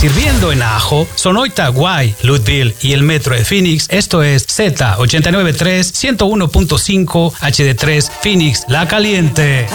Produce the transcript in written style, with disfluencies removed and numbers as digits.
sirviendo en Ajo, Sonoita, Guay, Louisville y el metro de Phoenix. Esto es Z893 101.5 HD3 Phoenix, La Caliente.